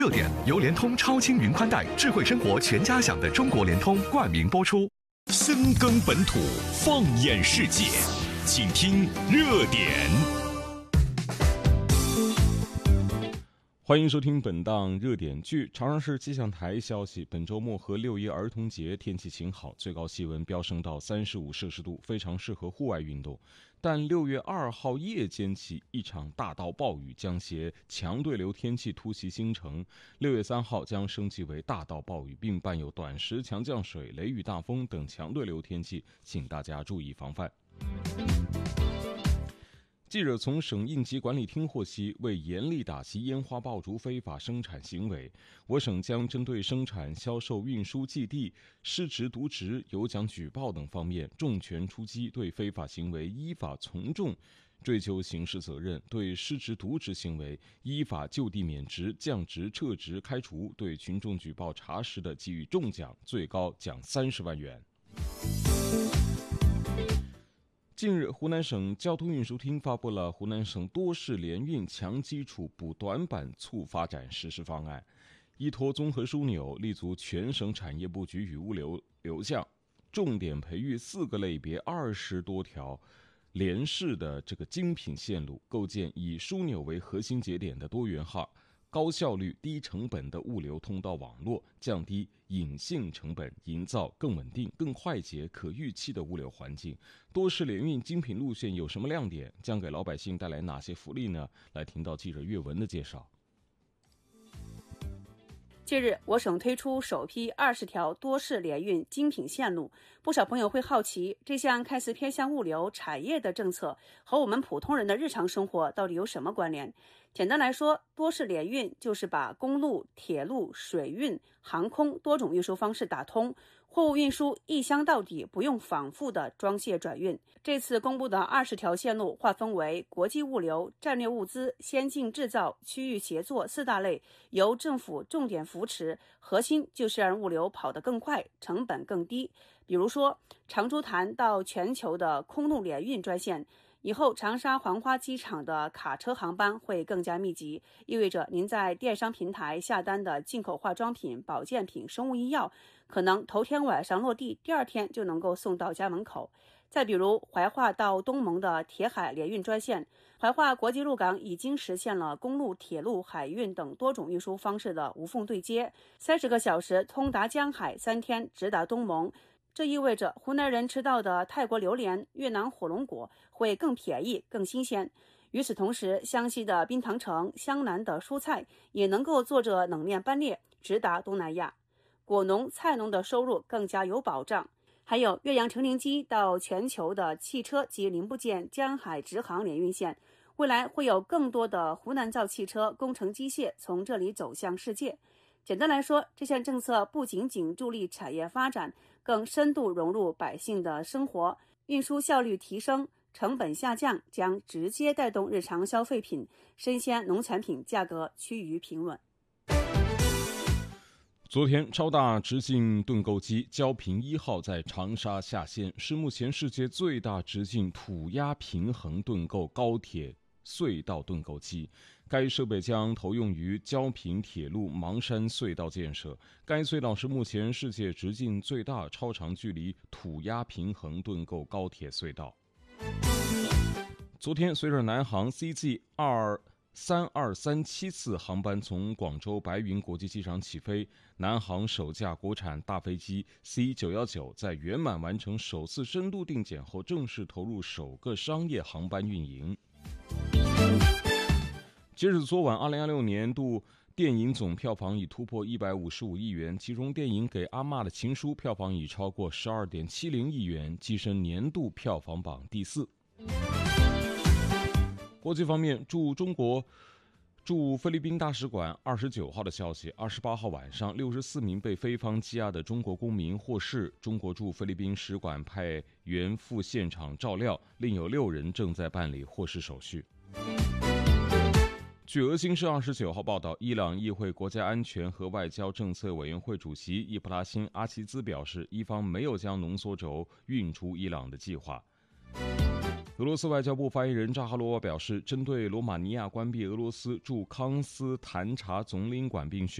热点由联通超轻云宽带智慧生活全家享的中国联通冠名播出。 深耕本土，放眼世界，请听热点。欢迎收听本档热点。据长沙市气象台消息，本周末和6一儿童节天气晴好，最高气温飙升到35摄氏度，非常适合户外运动。但6月2号夜间起，一场大到暴雨将携强对流天气突袭新城。6月3号将升级为大到暴雨，并伴有短时强降水、雷雨大风等强对流天气，请大家注意防范。记者从省应急管理厅获悉，为严厉打击烟花爆竹非法生产行为，我省将针对生产、销售、运输、寄递、失职渎职、有奖举报等方面重拳出击，对非法行为依法从重追究刑事责任，对失职渎职行为依法就地免职、降职、撤职、开除，对群众举报查实的给予重奖，最高奖30万元。近日，湖南省交通运输厅发布了湖南省多市联运强基础补短板促发展实施方案，依托综合枢纽，立足全省产业布局与物流流向，重点培育4个类别20多条联市的精品线路，构建以枢纽为核心节点的多元化、高效率、低成本的物流通道网络，降低隐性成本，营造更稳定、更快捷、可预期的物流环境。多市联运精品路线有什么亮点？将给老百姓带来哪些福利呢？来听到记者岳文的介绍。 近日，我省推出首批20条多市联运精品线路。不少朋友会好奇，这项看似偏向物流产业的政策和我们普通人的日常生活到底有什么关联？简单来说，多市联运就是把公路、铁路、水运、航空多种运输方式打通，货物运输一箱到底，不用反复的装卸转运。这次公布的20条线路划分为国际物流、战略物资、先进制造、区域协作4大类，由政府重点扶持，核心就是让物流跑得更快，成本更低。比如说，长株潭到全球的空路联运专线，以后长沙黄花机场的卡车航班会更加密集，意味着您在电商平台下单的进口化妆品、保健品、生物医药，可能头天晚上落地，第2天就能够送到家门口。再比如怀化到东盟的铁海联运专线，怀化国际陆港已经实现了公路、铁路、海运等多种运输方式的无缝对接，30个小时通达江海，3天直达东盟。这意味着湖南人吃到的泰国榴莲、越南火龙果会更便宜、更新鲜。与此同时，湘西的滨塘城、湘南的蔬菜也能够坐着冷链班列直达东南亚，果农、菜农的收入更加有保障。还有岳阳成陵机到全球的汽车及零部件江海直航联运线，未来会有更多的湖南造汽车、工程机械从这里走向世界。简单来说，这项政策不仅仅助力产业发展，更深度融入百姓的生活，运输效率提升，成本下降，将直接带动日常消费品、生鲜农产品价格趋于平稳。 昨天，超大直径盾构机焦平1号在长沙下线，是目前世界最大直径土压平衡盾构高铁隧道盾构机。该设备将投用于焦平铁路芒山隧道建设。该隧道是目前世界直径最大、超长距离土压平衡盾构高铁隧道。昨天，随着南航 CG3237次航班从广州白云国际机场起飞，南航首架国产大飞机 C919在圆满完成首次深度定检后，正式投入首个商业航班运营。截止昨晚，2026年度电影总票房已突破155亿元，其中电影《给阿嬷的情书》票房已超过12.70亿元，跻身年度票房榜第4。国际方面，驻菲律宾大使馆29号的消息，28号晚上，64名被非方羁押的中国公民获释，中国驻菲律宾使馆派员赴现场照料，另有6人正在办理获释手续。据俄新社29号报道，伊朗议会国家安全和外交政策委员会主席伊布拉辛·阿齐兹表示，伊方没有将浓缩铀运出伊朗的计划。 俄罗斯外交部发言人扎哈罗娃表示，针对罗马尼亚关闭俄罗斯驻康斯坦察总领馆并